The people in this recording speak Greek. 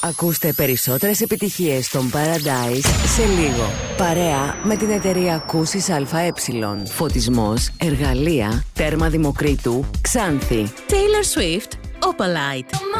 Ακούστε περισσότερες επιτυχίες των Paradise σε λίγο. Παρέα με την εταιρεία Ακούσεις ΑΕ. Φωτισμός, εργαλεία, τέρμα Δημοκρίτου, Ξάνθη. Taylor Swift, Opalite.